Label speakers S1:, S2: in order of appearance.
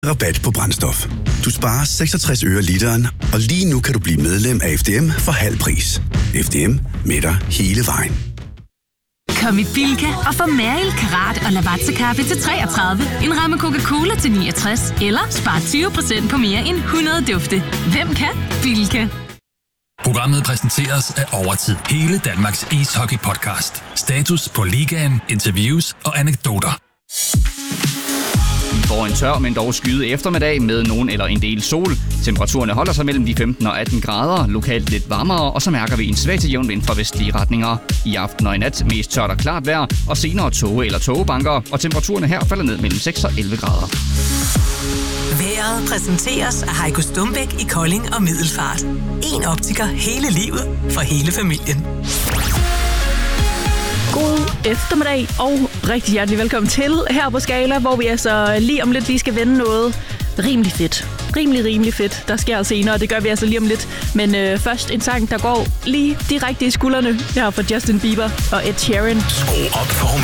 S1: rabat på brændstof. Du sparer 66 øre literen, og lige nu kan du blive medlem af FDM for halv pris. FDM mætter hele vejen.
S2: Kom i Bilka og få Mariel Karat og Lavazza-kaffe til 33, en ramme Coca-Cola til 69, eller spar 20% på mere end 100 dufte. Hvem kan? Bilka.
S3: Programmet præsenteres af Overtid. Hele Danmarks ishockey-podcast. Status på ligaen, interviews og anekdoter.
S4: Vi får en tør, men dog skyet eftermiddag med nogen eller en del sol. Temperaturerne holder sig mellem de 15 og 18 grader, lokalt lidt varmere, og så mærker vi en svag til jævn vind fra vestlige retninger. I aften og i nat mest tørt og klart vejr, og senere tåge eller tågebanker, og temperaturerne her falder ned mellem 6 og 11 grader.
S5: Vejret præsenteres af Heiko Stumbæk i Kolding og Middelfart. En optiker hele livet for hele familien.
S6: God eftermiddag og rigtig hjertelig velkommen til her på Skala, hvor vi altså lige om lidt lige skal vende noget rimelig fedt. Rimelig fedt, der sker senere, og det gør vi altså lige om lidt. Men først en sang, der går lige direkte i skuldrene. Jeg har fra Justin Bieber og Ed Sheeran.
S1: Skru op for